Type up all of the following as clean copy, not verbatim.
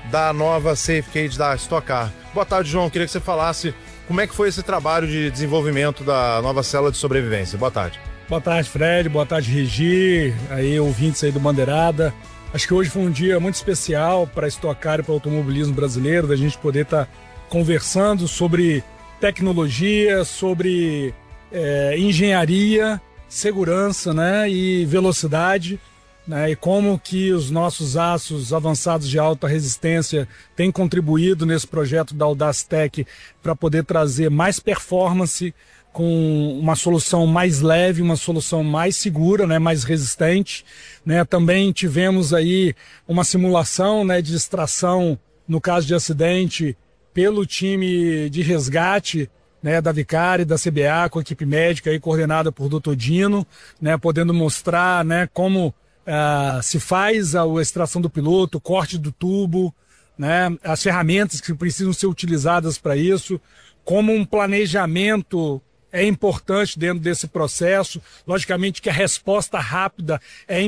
da nova Safe Cage da Stock Car. Boa tarde, João. Queria que você falasse como é que foi esse trabalho de desenvolvimento da nova célula de sobrevivência. Boa tarde. Boa tarde, Fred. Boa tarde, Regi. Aí, ouvintes aí do Bandeirada. Acho que hoje foi um dia muito especial para a Stock Car e para o automobilismo brasileiro, da gente poder estar conversando sobre tecnologia, sobre engenharia, segurança, né, e velocidade, né, e como que os nossos aços avançados de alta resistência têm contribuído nesse projeto da Audastech para poder trazer mais performance com uma solução mais leve, uma solução mais segura, né, mais resistente, né. Também tivemos aí uma simulação, né, de extração no caso de acidente pelo time de resgate, né, da Vicari, da CBA, com a equipe médica aí coordenada por Dr. Dino, né, podendo mostrar, né, como se faz a extração do piloto, o corte do tubo, né, as ferramentas que precisam ser utilizadas para isso, como um planejamento é importante dentro desse processo. Logicamente que a resposta rápida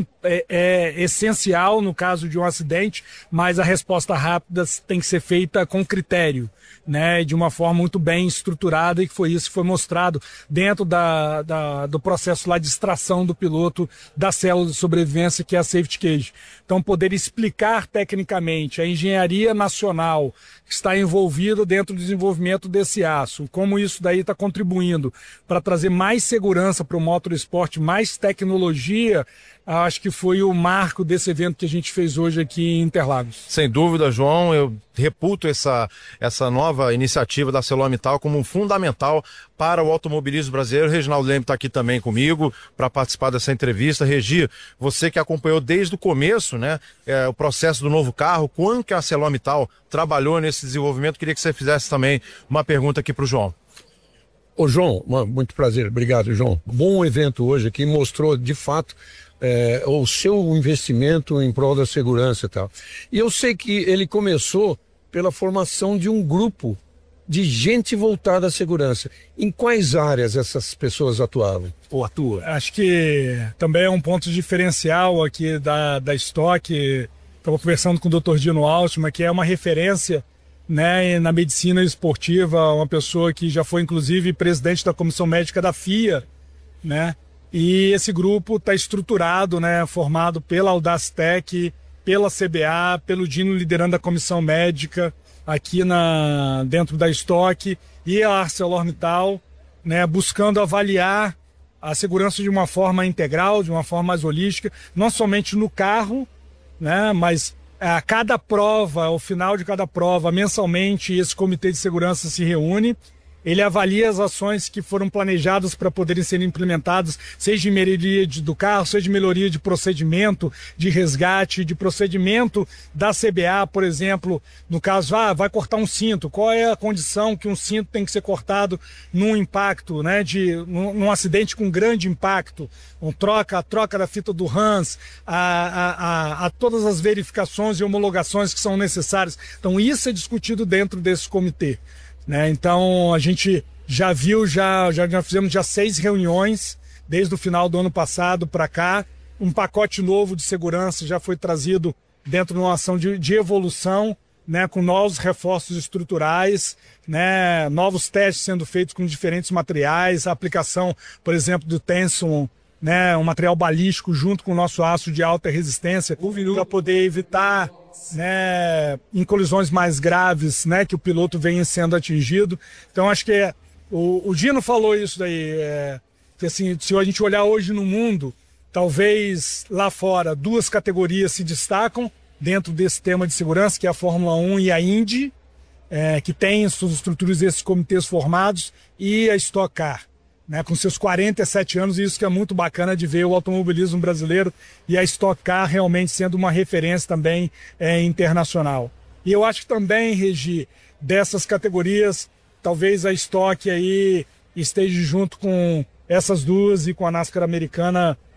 é essencial no caso de um acidente, mas a resposta rápida tem que ser feita com critério, né, de uma forma muito bem estruturada, e que foi isso que foi mostrado dentro do processo lá de extração do piloto da célula de sobrevivência, que é a Safety Cage. Então, poder explicar tecnicamente a engenharia nacional que está envolvida dentro do desenvolvimento desse aço, como isso daí está contribuindo para trazer mais segurança para o motorsport, mais tecnologia, acho que foi o marco desse evento que a gente fez hoje aqui em Interlagos. Sem dúvida, João, eu reputo essa nova iniciativa da ArcelorMittal como fundamental para o automobilismo brasileiro. O Reginaldo Leme está aqui também comigo para participar dessa entrevista. Regi, você que acompanhou desde o começo, né, o processo do novo carro, quanto que a ArcelorMittal trabalhou nesse desenvolvimento, queria que você fizesse também uma pergunta aqui para o João. Ô João, muito prazer, obrigado, João. Bom evento hoje aqui, mostrou de fato o seu investimento em prol da segurança e tal. E eu sei que ele começou pela formação de um grupo de gente voltada à segurança. Em quais áreas essas pessoas atuavam? Ou atuam? Acho que também é um ponto diferencial aqui da Stock. Estava conversando com o Dr. Dino Altman, que é uma referência, né, na medicina esportiva, uma pessoa que já foi inclusive presidente da comissão médica da FIA, né? E esse grupo está estruturado, né, formado pela Audastech, pela CBA, pelo Dino liderando a comissão médica aqui dentro da Stock, e a ArcelorMittal, né, buscando avaliar a segurança de uma forma integral, de uma forma mais holística, não somente no carro, né, mas a cada prova, ao final de cada prova, mensalmente, esse comitê de segurança se reúne. Ele avalia as ações que foram planejadas para poderem ser implementadas, seja de melhoria do carro, seja de melhoria de procedimento, de resgate, de procedimento da CBA, por exemplo, no caso, vai cortar um cinto, qual é a condição que um cinto tem que ser cortado num impacto, né, num acidente com grande impacto, a troca da fita do Hans, a todas as verificações e homologações que são necessárias. Então isso é discutido dentro desse comitê, né? Então a gente já fizemos 6 reuniões desde o final do ano passado para cá. Um pacote novo de segurança já foi trazido dentro de uma ação de evolução, né, com novos reforços estruturais, né, novos testes sendo feitos com diferentes materiais, a aplicação, por exemplo, do Tension, né, um material balístico junto com o nosso aço de alta resistência para poder evitar, né, em colisões mais graves, né, que o piloto venha sendo atingido. Então acho que o Dino falou isso daí, que assim, se a gente olhar hoje no mundo, talvez lá fora 2 categorias se destacam dentro desse tema de segurança, que é a Fórmula 1 e a Indy, que tem suas estruturas, esses comitês formados, e a Stock Car, né, com seus 47 anos, e isso que é muito bacana de ver o automobilismo brasileiro e a Stock Car realmente sendo uma referência também internacional. E eu acho que também, Regi, dessas categorias, talvez a Stock aí esteja junto com essas duas e com a NASCAR americana